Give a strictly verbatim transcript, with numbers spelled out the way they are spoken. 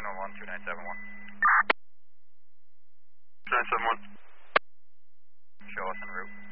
oh one, two nine seven one. two nine seven one. Show us en route.